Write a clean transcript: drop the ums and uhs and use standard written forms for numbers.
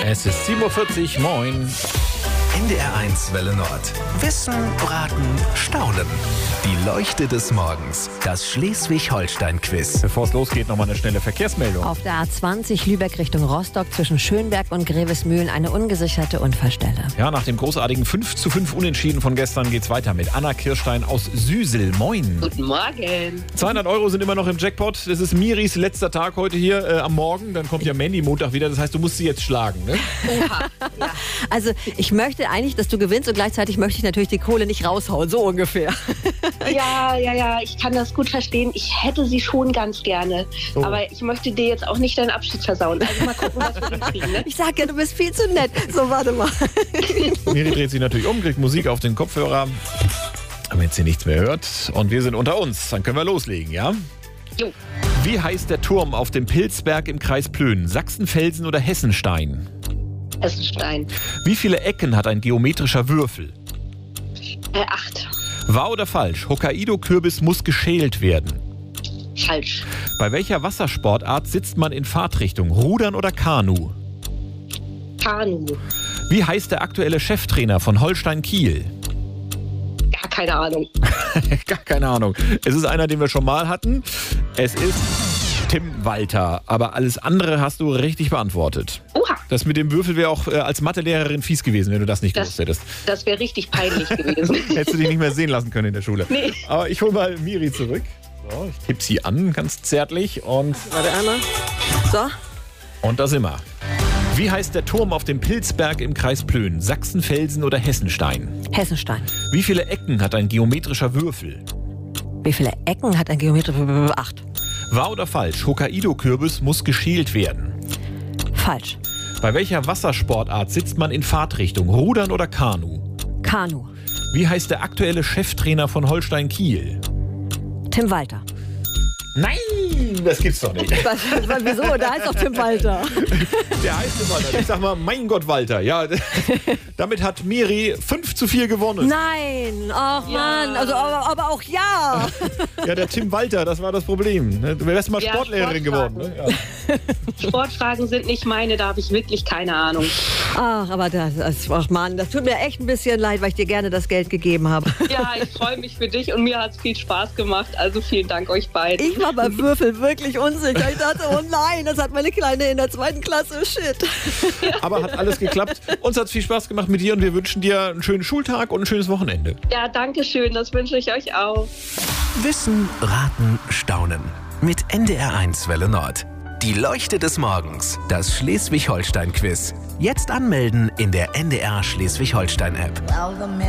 Es ist 7:40 Uhr, moin. NDR1 Welle Nord. Wissen, Raten, Staunen. Die Leuchte des Morgens. Das Schleswig-Holstein-Quiz. Bevor es losgeht, nochmal eine schnelle Verkehrsmeldung. Auf der A20 Lübeck Richtung Rostock zwischen Schönberg und Grevesmühlen eine ungesicherte Unfallstelle. Ja, nach dem großartigen 5:5 Unentschieden von gestern geht's weiter mit Anna Kirstein aus Süsel. Moin. Guten Morgen. 200 € sind immer noch im Jackpot. Das ist Miris letzter Tag heute hier am Morgen. Dann kommt ja Mandy Montag wieder. Das heißt, du musst sie jetzt schlagen, ne? Oha. Ja. Also ich möchte eigentlich, dass du gewinnst und gleichzeitig möchte ich natürlich die Kohle nicht raushauen, so ungefähr. Ja, ich kann das gut verstehen. Ich hätte sie schon ganz gerne. Oh. Aber ich möchte dir jetzt auch nicht deinen Abschied versauen. Also mal gucken, was wir hinkriegen, ne? Ich sag ja, du bist viel zu nett. So, warte mal. Miri dreht sich natürlich um, kriegt Musik auf den Kopfhörer. Aber jetzt hier nichts mehr hört und wir sind unter uns, dann können wir loslegen, ja? Jo. Wie heißt der Turm auf dem Pilzberg im Kreis Plön? Sachsenfelsen oder Hessenstein? Hessenstein. Wie viele Ecken hat ein geometrischer Würfel? 8. Wahr oder falsch? Hokkaido-Kürbis muss geschält werden. Falsch. Bei welcher Wassersportart sitzt man in Fahrtrichtung? Rudern oder Kanu? Kanu. Wie heißt der aktuelle Cheftrainer von Holstein Kiel? Gar keine Ahnung. Gar keine Ahnung. Es ist einer, den wir schon mal hatten. Es ist Tim Walter. Aber alles andere hast du richtig beantwortet. Oha. Das mit dem Würfel wäre auch als Mathelehrerin fies gewesen, wenn du das nicht gewusst hättest. Das wäre richtig peinlich gewesen. Hättest du dich nicht mehr sehen lassen können in der Schule. Nee. Aber ich hole mal Miri zurück. So, ich tippe sie an, ganz zärtlich. Und Warte einmal. So. da sind wir. Wie heißt der Turm auf dem Pilzberg im Kreis Plön? Sachsenfelsen oder Hessenstein? Hessenstein. Wie viele Ecken hat ein geometrischer Würfel? Wie viele Ecken hat ein Geometrischer? 8. Wahr oder falsch? Hokkaido-Kürbis muss geschält werden. Falsch. Bei welcher Wassersportart sitzt man in Fahrtrichtung? Rudern oder Kanu? Kanu. Wie heißt der aktuelle Cheftrainer von Holstein Kiel? Tim Walter. Nein, das gibt's doch nicht. Wieso? Da heißt doch Tim Walter. Der heißt Tim Walter. Ich sag mal, mein Gott, Walter. Ja, damit hat Miri 5:4 gewonnen. Nein. Ach Mann. Also, aber auch ja. Ja, der Tim Walter, das war das Problem. Du wärst mal Ja, Sportlehrerin geworden. Ne? Ja. Sportfragen sind nicht meine, da habe ich wirklich keine Ahnung. Ach, aber ach Mann, das tut mir echt ein bisschen leid, weil ich dir gerne das Geld gegeben habe. Ja, ich freue mich für dich und mir hat es viel Spaß gemacht. Also vielen Dank euch beiden. Ich war beim Würfel wirklich unsicher. Ich dachte, oh nein, das hat meine Kleine in der 2. Klasse. Shit. Aber hat alles geklappt. Uns hat es viel Spaß gemacht mit dir und wir wünschen dir einen schönen Schultag und ein schönes Wochenende. Ja, danke schön. Das wünsche ich euch auch. Wissen, Raten, Staunen. Mit NDR1 Welle Nord. Die Leuchte des Morgens. Das Schleswig-Holstein-Quiz. Jetzt anmelden in der NDR Schleswig-Holstein-App.